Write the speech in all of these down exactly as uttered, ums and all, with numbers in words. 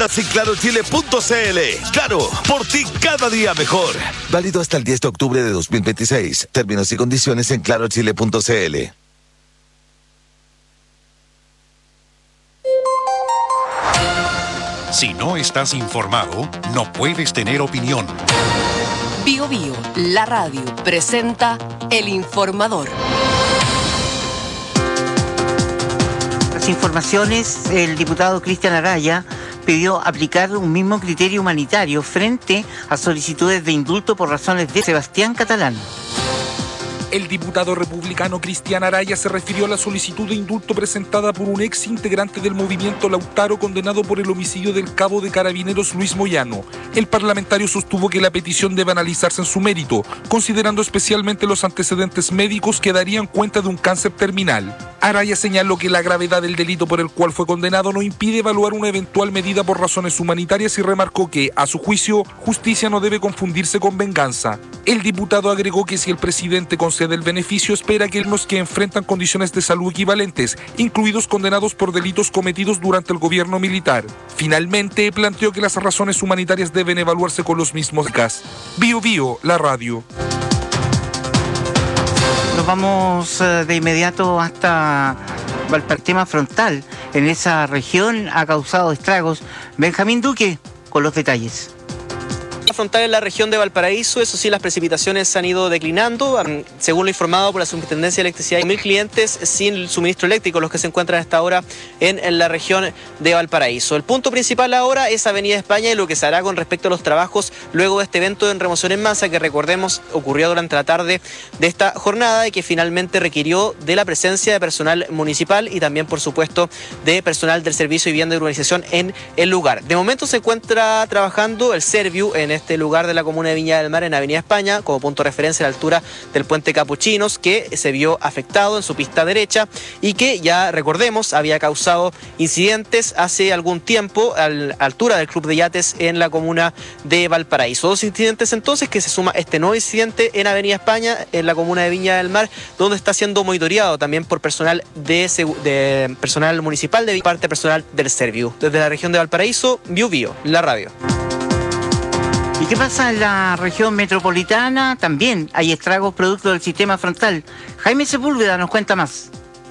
tiendas y claro chile punto c l. Claro, por ti cada día mejor. Válido hasta el diez de octubre de dos mil veintiséis. Términos y condiciones en claro chile punto c l. Si no estás informado, no puedes tener opinión. Bio Bio, la radio, presenta El Informador. Las informaciones, el diputado Cristian Araya pidió aplicar un mismo criterio humanitario frente a solicitudes de indulto por razones de Sebastián Catalán. El diputado republicano Cristian Araya se refirió a la solicitud de indulto presentada por un ex integrante del movimiento Lautaro condenado por el homicidio del cabo de carabineros Luis Moyano. El parlamentario sostuvo que la petición debe analizarse en su mérito, considerando especialmente los antecedentes médicos que darían cuenta de un cáncer terminal. Araya señaló que la gravedad del delito por el cual fue condenado no impide evaluar una eventual medida por razones humanitarias y remarcó que, a su juicio, justicia no debe confundirse con venganza. El diputado agregó que si el presidente concede el beneficio, espera que los que enfrentan condiciones de salud equivalentes, incluidos condenados por delitos cometidos durante el gobierno militar. Finalmente, planteó que las razones humanitarias deben evaluarse con los mismos gas. Bio Bio, la radio. Nos vamos de inmediato hasta Valparaíso frontal. En esa región ha causado estragos. Benjamín Duque con los detalles. Frontal en la región de Valparaíso, eso sí, las precipitaciones han ido declinando, según lo informado por la Superintendencia de Electricidad. Hay mil clientes sin suministro eléctrico los que se encuentran a esta hora en, en la región de Valparaíso. El punto principal ahora es Avenida España y lo que se hará con respecto a los trabajos luego de este evento en remoción en masa que, recordemos, ocurrió durante la tarde de esta jornada y que finalmente requirió de la presencia de personal municipal y también, por supuesto, de personal del Servicio de Vivienda y Urbanización en el lugar. De momento se encuentra trabajando el Serviu en este lugar de la comuna de Viña del Mar, en Avenida España, como punto de referencia a la altura del puente Capuchinos, que se vio afectado en su pista derecha y que, ya recordemos, había causado incidentes hace algún tiempo a la altura del Club de Yates en la comuna de Valparaíso. Dos incidentes entonces que se suma este nuevo incidente en Avenida España, en la comuna de Viña del Mar, donde está siendo monitoreado también por personal de, de personal municipal, de parte personal del Serviu. Desde la región de Valparaíso, Bio Bio, la radio. ¿Y qué pasa en la región metropolitana? También hay estragos producto del sistema frontal. Jaime Sepúlveda nos cuenta más.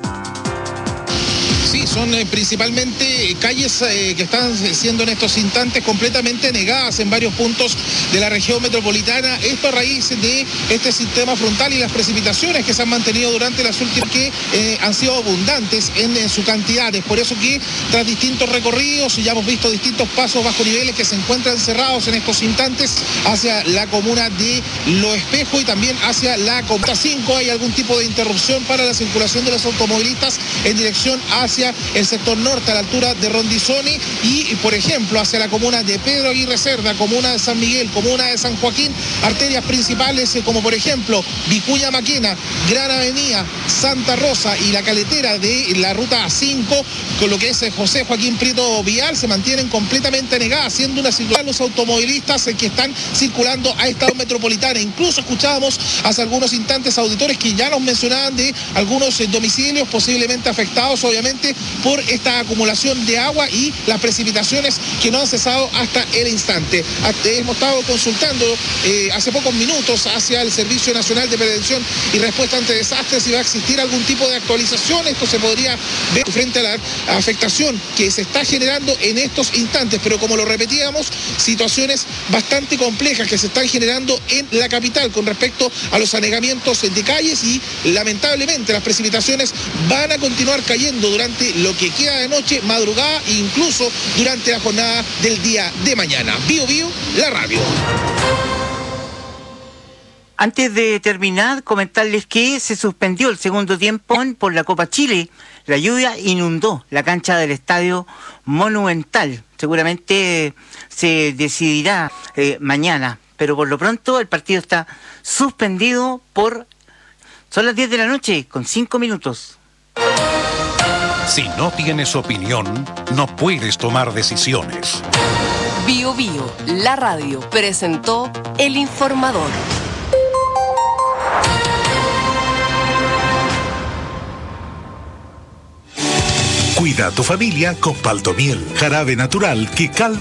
Sí, son eh, principalmente calles eh, que están siendo en estos instantes completamente negadas en varios puntos de la región metropolitana. Esto a raíz de este sistema frontal y las precipitaciones que se han mantenido durante las últimas, que eh, han sido abundantes en, en su cantidad. Es por eso que tras distintos recorridos ya hemos visto distintos pasos bajo niveles que se encuentran cerrados en estos instantes hacia la comuna de Lo Espejo y también hacia la comuna cinco. Hay algún tipo de interrupción para la circulación de los automovilistas en dirección hacia el sector norte a la altura de Rondizoni y, por ejemplo, hacia la comuna de Pedro Aguirre Cerda, comuna de San Miguel, comuna de San Joaquín, arterias principales como por ejemplo Vicuña Maquena, Gran Avenida, Santa Rosa y la caletera de la ruta cinco, con lo que es José Joaquín Prieto Vial, se mantienen completamente negadas, haciendo una circulación los automovilistas que están circulando a esta metropolitana. Incluso escuchábamos hace algunos instantes auditores que ya nos mencionaban de algunos domicilios posiblemente afectados, obviamente, por esta acumulación de agua y las precipitaciones que no han cesado hasta el instante. Hemos estado consultando eh, hace pocos minutos hacia el Servicio Nacional de Prevención y Respuesta ante Desastres si va a existir algún tipo de actualización. Esto se podría ver frente a la afectación que se está generando en estos instantes, pero como lo repetíamos, situaciones bastante complejas que se están generando en la capital con respecto a los anegamientos de calles y lamentablemente las precipitaciones van a continuar cayendo durante lo que queda de noche, madrugada e incluso durante la jornada del día de mañana. Bio Bio, la radio. Antes de terminar, comentarles que se suspendió el segundo tiempo por la Copa Chile. La lluvia inundó la cancha del Estadio Monumental. Seguramente se decidirá eh, mañana, pero por lo pronto el partido está suspendido por... Son las diez de la noche con cinco minutos. Si no tienes opinión, no puedes tomar decisiones. Bio Bio, la radio, presentó El Informador. Cuida a tu familia con Paltomiel, jarabe natural que calma